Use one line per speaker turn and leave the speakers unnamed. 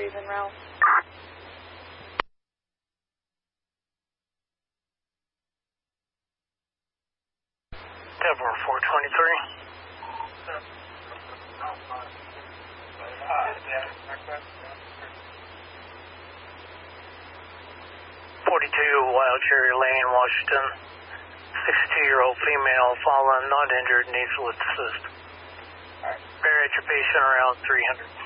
3's en route.
Deborah 423. 42 Wild Cherry Lane, Washington. 62-year-old female, fallen, not injured, needs lift assist. Bear at your patient around 300.